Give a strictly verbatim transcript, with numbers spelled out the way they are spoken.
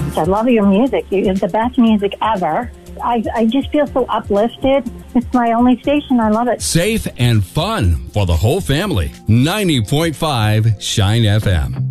best. I love your music. It's the best music ever. I, I just feel so uplifted. It's my only station. I love it. Safe and fun for the whole family. ninety point five Shine F M.